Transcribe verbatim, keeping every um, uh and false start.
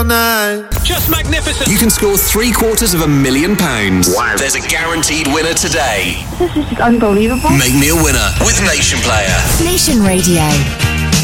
Just magnificent. You can score three quarters of a million pounds. Wow. There's a guaranteed winner today. This is just unbelievable. Make me a winner with Nation Player. Nation Radio.